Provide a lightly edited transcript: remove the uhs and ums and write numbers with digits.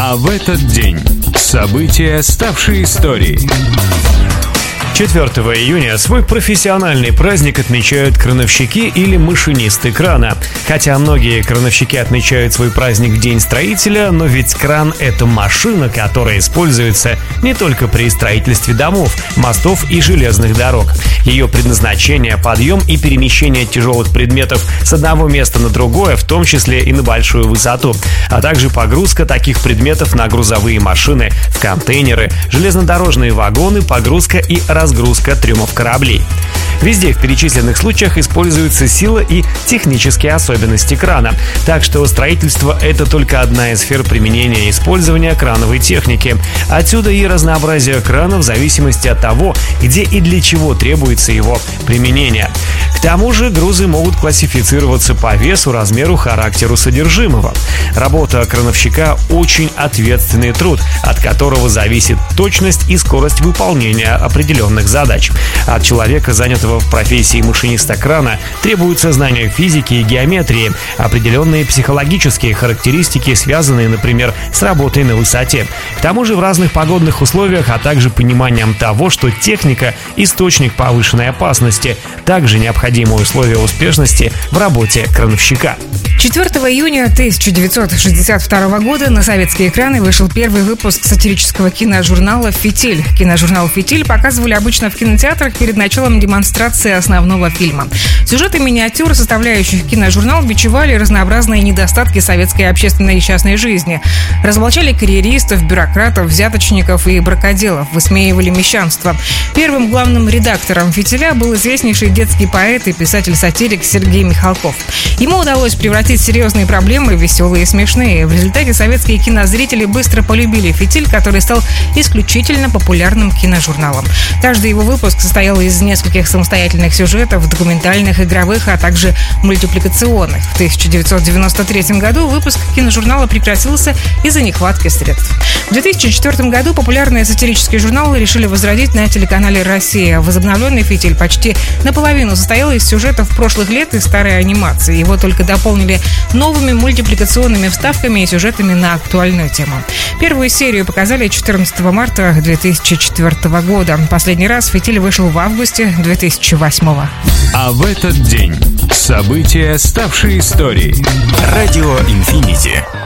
А в этот день события, ставшие историей. 4 июня свой профессиональный праздник отмечают крановщики или машинисты крана. Хотя многие крановщики отмечают свой праздник в День строителя, но ведь кран — это машина, которая используется не только при строительстве домов, мостов и железных дорог. Ее предназначение — подъем и перемещение тяжелых предметов с одного места на другое, в том числе и на большую высоту, а также погрузка таких предметов на грузовые машины, в контейнеры, железнодорожные вагоны, погрузка и разгрузка трюмов кораблей. Везде в перечисленных случаях используются сила и технические особенности крана. Так что строительство — это только одна из сфер применения и использования крановой техники. Отсюда и разнообразие крана в зависимости от того, где и для чего требуется его применение. К тому же грузы могут классифицироваться по весу, размеру, характеру содержимого. Работа крановщика — очень ответственный труд, от которого зависит точность и скорость выполнения определенных задач. От человека, занятого в профессии машиниста крана, требуются знания физики и геометрии, определенные психологические характеристики, связанные, например, с работой на высоте. К тому же в разных погодных условиях, а также пониманием того, что техника — источник повышенной опасности, также необходимые условия успешности в работе крановщика. 4 июня 1962 года на советские экраны вышел первый выпуск сатирического киножурнала «Фитиль». Киножурнал «Фитиль» показывали обычно в кинотеатрах перед началом демонстрации основного фильма. Сюжеты миниатюр, составляющих киножурнал, бичевали разнообразные недостатки советской общественной и частной жизни. Разоблачали карьеристов, бюрократов, взяточников и бракоделов, высмеивали мещанство. Первым главным редактором «Фитиля» был известнейший детский поэт и писатель-сатирик Сергей Михалков. Ему удалось превратить серьезные проблемы в веселые и смешные. В результате советские кинозрители быстро полюбили «Фитиль», который стал исключительно популярным киножурналом. Каждый его выпуск состоял из нескольких самостоятельных сюжетов, документальных, игровых, а также мультипликационных. В 1993 году выпуск киножурнала прекратился из-за нехватки средств. В 2004 году популярные сатирические журналы решили возродить на телеканале «Россия». Возобновленный «Фитиль» почти наполовину состоял из сюжетов прошлых лет и старой анимации. Его только дополнили новыми мультипликационными вставками и сюжетами на актуальную тему. Первую серию показали 14 марта 2004 года. Последний раз «Фитиль» вышел в августе 2008. А в этот день события, ставшие историей. Радио Инфинити.